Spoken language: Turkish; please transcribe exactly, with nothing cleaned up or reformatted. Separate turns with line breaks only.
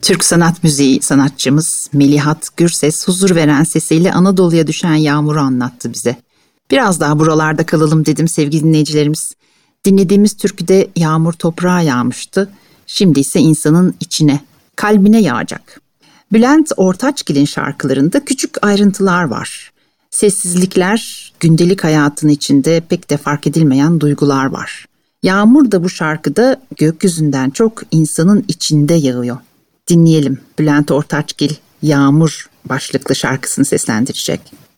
Türk sanat müziği sanatçımız Melihat Gürses huzur veren sesiyle Anadolu'ya düşen yağmuru anlattı bize. Biraz daha buralarda kalalım dedim sevgili dinleyicilerimiz. Dinlediğimiz türküde yağmur toprağa yağmıştı. Şimdi ise insanın içine, kalbine yağacak. Bülent Ortaçgil'in şarkılarında küçük ayrıntılar var. Sessizlikler, gündelik hayatın içinde pek de fark edilmeyen duygular var. Yağmur da bu şarkıda gökyüzünden çok insanın içinde yağıyor. Dinleyelim, Bülent Ortaçgil Yağmur başlıklı şarkısını seslendirecek.